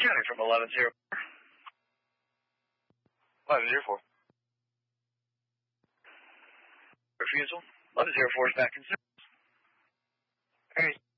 County from 1104. 1104. Refusal. 1104 is back in service. Hey.